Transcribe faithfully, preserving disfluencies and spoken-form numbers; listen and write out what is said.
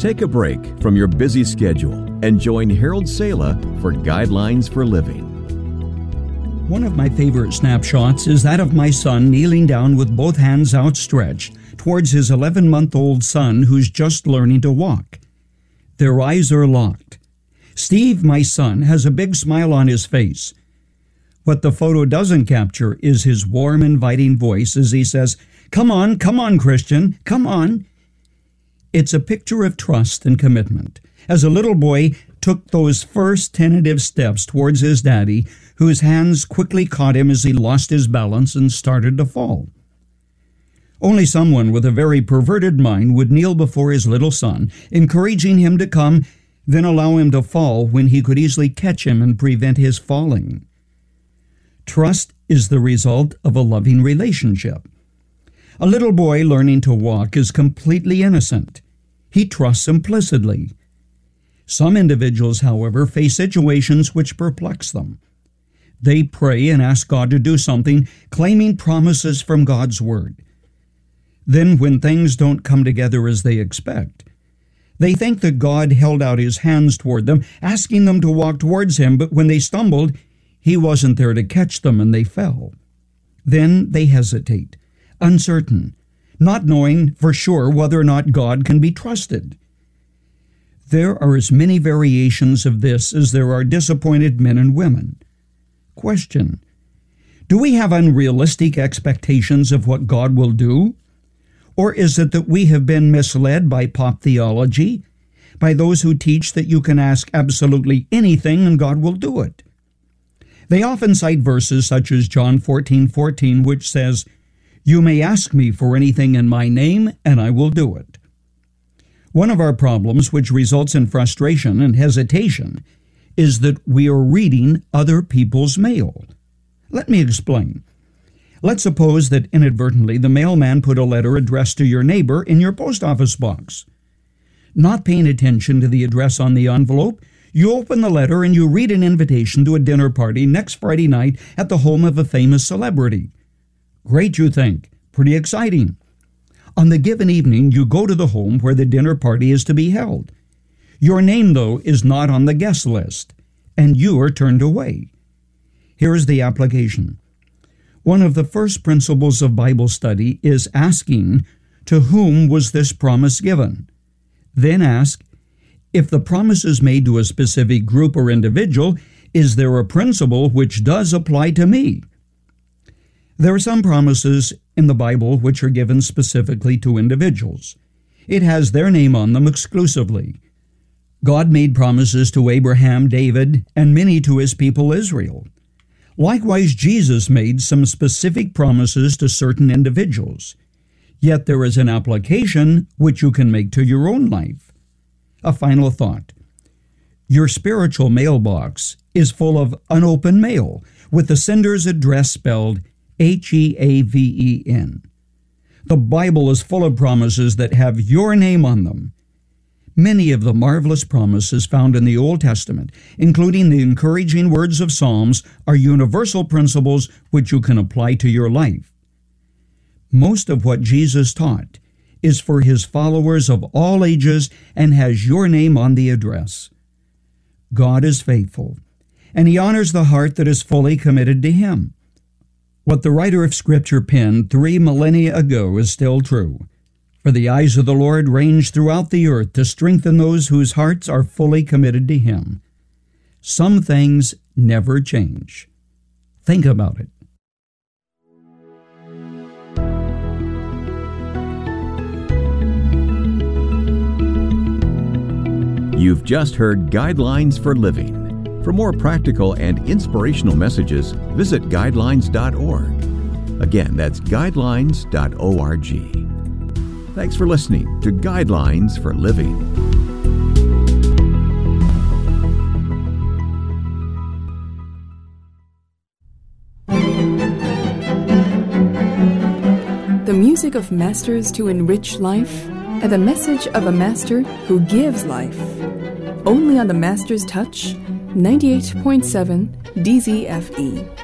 Take a break from your busy schedule and join Harold Sala for Guidelines for Living. One of my favorite snapshots is that of my son kneeling down with both hands outstretched towards his eleven-month-old son who's just learning to walk. Their eyes are locked. Steve, my son, has a big smile on his face. What the photo doesn't capture is his warm, inviting voice as he says, "Come on, come on, Christian, come on." It's a picture of trust and commitment, as a little boy took those first tentative steps towards his daddy, whose hands quickly caught him as he lost his balance and started to fall. Only someone with a very perverted mind would kneel before his little son, encouraging him to come, then allow him to fall when he could easily catch him and prevent his falling. Trust is the result of a loving relationship. A little boy learning to walk is completely innocent. He trusts implicitly. Some individuals, however, face situations which perplex them. They pray and ask God to do something, claiming promises from God's Word. Then, when things don't come together as they expect, they think that God held out His hands toward them, asking them to walk towards Him, but when they stumbled, He wasn't there to catch them and they fell. Then they hesitate, uncertain, not knowing for sure whether or not God can be trusted. There are as many variations of this as there are disappointed men and women. Question: do we have unrealistic expectations of what God will do? Or is it that we have been misled by pop theology, by those who teach that you can ask absolutely anything and God will do it? They often cite verses such as John fourteen fourteen, which says, "You may ask me for anything in my name, and I will do it." One of our problems, which results in frustration and hesitation, is that we are reading other people's mail. Let me explain. Let's suppose that inadvertently the mailman put a letter addressed to your neighbor in your post office box. Not paying attention to the address on the envelope, you open the letter and you read an invitation to a dinner party next Friday night at the home of a famous celebrity. Great, you think. Pretty exciting. On the given evening, you go to the home where the dinner party is to be held. Your name, though, is not on the guest list, and you are turned away. Here is the application. One of the first principles of Bible study is asking, to whom was this promise given? Then ask, if the promise is made to a specific group or individual, is there a principle which does apply to me? There are some promises in the Bible which are given specifically to individuals. It has their name on them exclusively. God made promises to Abraham, David, and many to his people Israel. Likewise, Jesus made some specific promises to certain individuals. Yet there is an application which you can make to your own life. A final thought. Your spiritual mailbox is full of unopened mail, with the sender's address spelled H E A V E N. The Bible is full of promises that have your name on them. Many of the marvelous promises found in the Old Testament, including the encouraging words of Psalms, are universal principles which you can apply to your life. Most of what Jesus taught is for his followers of all ages and has your name on the address. God is faithful, and he honors the heart that is fully committed to him. What the writer of Scripture penned three millennia ago is still true. For the eyes of the Lord range throughout the earth to strengthen those whose hearts are fully committed to him. Some things never change. Think about it. You've just heard Guidelines for Living. For more practical and inspirational messages, visit guidelines dot org. Again, that's guidelines dot org. Thanks for listening to Guidelines for Living. The music of masters to enrich life, and the message of a master who gives life. Only on the Master's Touch, ninety-eight point seven D Z F E.